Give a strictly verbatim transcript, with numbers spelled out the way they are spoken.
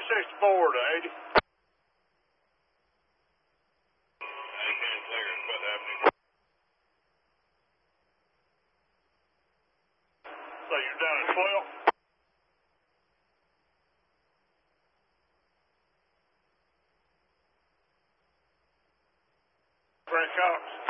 sixty-four to eighty. eighteen clear, Fifth Avenue. So you're down at twelve? Frank Cox.